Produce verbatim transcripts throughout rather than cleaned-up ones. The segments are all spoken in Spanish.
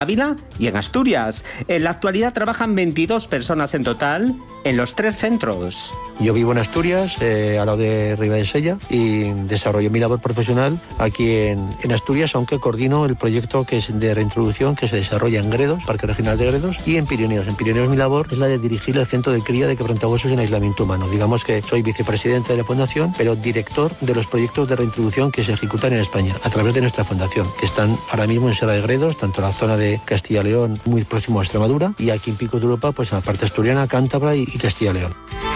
Ávila y en Asturias. En la actualidad trabajan veintidós personas en total en los tres centros. Yo vivo en Asturias, eh, al lado de Ribadesella, y desarrollo mi labor profesional aquí en, en Asturias, aunque coordino el proyecto que es de reintroducción que se desarrolla en Gredos, Parque Regional de Gredos, y en Pirineos. En Pirineos mi labor es la de dirigir el centro de cría de quebrantahuesos en aislamiento humano. Digamos que soy vicepresidente de la fundación, pero director de los proyectos de reintroducción que se ejecutan en España a través de nuestra fundación, que están ahora mismo en Serra de Gredos, tanto en la zona de Castilla y León, muy próximo a Extremadura, y aquí en Picos de Europa, pues en la parte asturiana, cántabra y, y Castilla y León.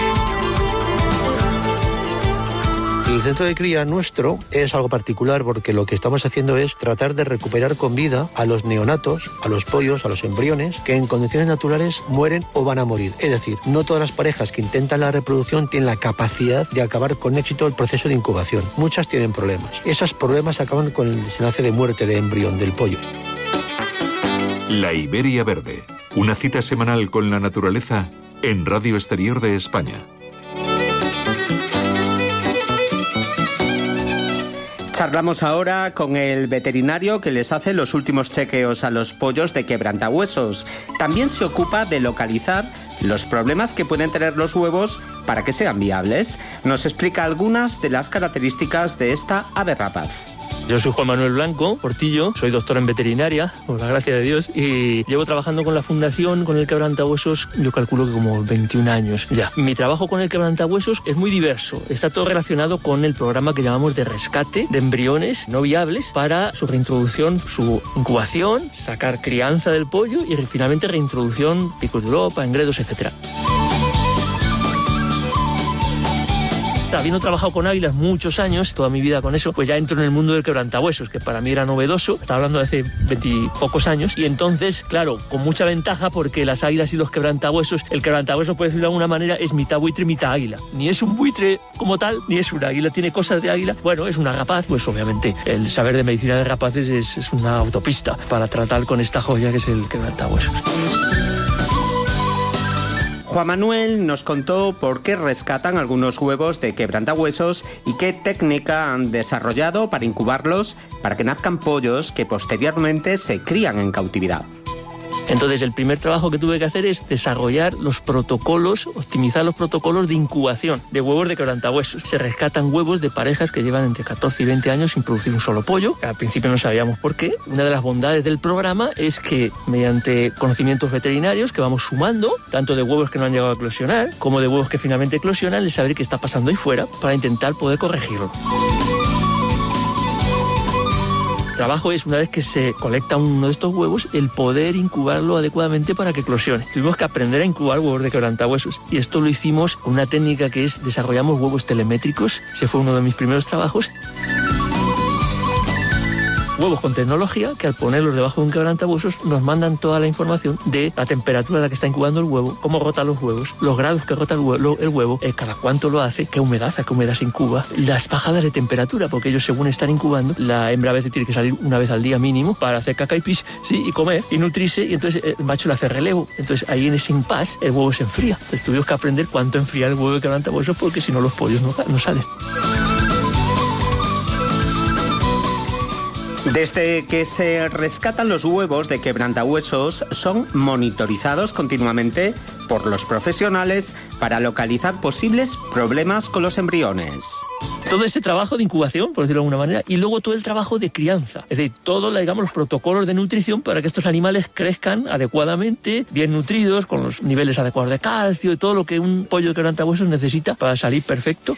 El centro de cría nuestro es algo particular porque lo que estamos haciendo es tratar de recuperar con vida a los neonatos, a los pollos, a los embriones que en condiciones naturales mueren o van a morir. Es decir, no todas las parejas que intentan la reproducción tienen la capacidad de acabar con éxito el proceso de incubación. Muchas tienen problemas. Esos problemas acaban con el desenlace de muerte de embrión del pollo. La Iberia Verde, una cita semanal con la naturaleza en Radio Exterior de España. Charlamos ahora con el veterinario que les hace los últimos chequeos a los pollos de quebrantahuesos. También se ocupa de localizar los problemas que pueden tener los huevos para que sean viables. Nos explica algunas de las características de esta ave rapaz. Yo soy Juan Manuel Blanco Portillo, soy doctor en veterinaria, por la gracia de Dios, y llevo trabajando con la fundación, con el quebrantahuesos, yo calculo que como veintiún años ya. Mi trabajo con el quebrantahuesos es muy diverso, está todo relacionado con el programa que llamamos de rescate de embriones no viables para su reintroducción, su incubación, sacar crianza del pollo y finalmente reintroducción, Picos de Europa, en Gredos, etcétera. Habiendo trabajado con águilas muchos años, toda mi vida con eso, pues ya entro en el mundo del quebrantahuesos, que para mí era novedoso, estaba hablando de hace veintipocos años, y entonces, claro, con mucha ventaja porque las águilas y los quebrantahuesos, el quebrantahuesos, por decirlo de alguna manera, es mitad buitre, mitad águila. Ni es un buitre como tal, ni es una águila, tiene cosas de águila. Bueno, es una rapaz, pues obviamente el saber de medicina de rapaces es, es una autopista para tratar con esta joya que es el quebrantahuesos. Juan Manuel nos contó por qué rescatan algunos huevos de quebrantahuesos y qué técnica han desarrollado para incubarlos para que nazcan pollos que posteriormente se crían en cautividad. Entonces, el primer trabajo que tuve que hacer es desarrollar los protocolos, optimizar los protocolos de incubación de huevos de quebrantahuesos. Se rescatan huevos de parejas que llevan entre catorce y veinte años sin producir un solo pollo. Al principio no sabíamos por qué. Una de las bondades del programa es que, mediante conocimientos veterinarios que vamos sumando, tanto de huevos que no han llegado a eclosionar, como de huevos que finalmente eclosionan, el saber qué está pasando ahí fuera para intentar poder corregirlo. El trabajo es, una vez que se colecta uno de estos huevos, el poder incubarlo adecuadamente para que eclosione. Tuvimos que aprender a incubar huevos de quebrantahuesos y esto lo hicimos con una técnica que es desarrollamos huevos telemétricos. Ese fue uno de mis primeros trabajos. Huevos con tecnología que al ponerlos debajo de un quebrantahuesos nos mandan toda la información de la temperatura a la que está incubando el huevo, cómo rota los huevos, los grados que rota el huevo, el huevo eh, cada cuánto lo hace, qué humedad, a qué humedad se incuba, las bajadas de temperatura, porque ellos según están incubando, la hembra a veces tiene que salir una vez al día mínimo para hacer caca y pis, sí, y comer y nutrirse, y entonces el macho le hace relevo. Entonces ahí en ese impasse el huevo se enfría. Entonces tuvimos que aprender cuánto enfriar el huevo de quebrantahuesos porque si no los pollos no, no salen. Desde que se rescatan los huevos de quebrantahuesos, son monitorizados continuamente por los profesionales para localizar posibles problemas con los embriones. Todo ese trabajo de incubación, por decirlo de alguna manera, y luego todo el trabajo de crianza. Es decir, todos digamos, los protocolos de nutrición para que estos animales crezcan adecuadamente, bien nutridos, con los niveles adecuados de calcio y todo lo que un pollo de quebrantahuesos necesita para salir perfecto.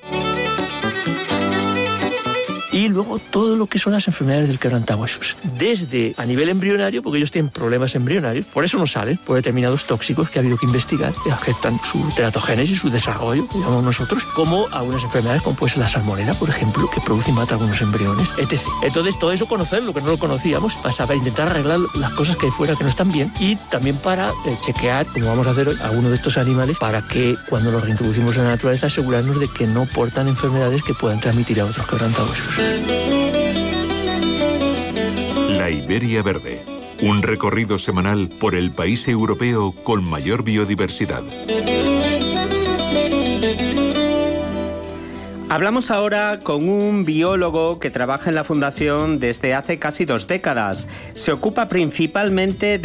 Y luego todo lo que son las enfermedades del quebrantahuesos. Desde a nivel embrionario, porque ellos tienen problemas embrionarios, por eso no salen, por determinados tóxicos que ha habido que investigar, que afectan su teratogénesis, su desarrollo, digamos nosotros, como algunas enfermedades como puede ser la salmonela, por ejemplo, que produce y mata a algunos embriones, etcétera. Entonces todo eso conocerlo, que no lo conocíamos, para saber, intentar arreglar las cosas que hay fuera que no están bien y también para eh, chequear, como vamos a hacer hoy, a algunos de estos animales para que cuando los reintroducimos en la naturaleza asegurarnos de que no portan enfermedades que puedan transmitir a otros quebrantahuesos. La Iberia Verde, un recorrido semanal por el país europeo con mayor biodiversidad. Hablamos ahora con un biólogo que trabaja en la Fundación desde hace casi dos décadas. Se ocupa principalmente de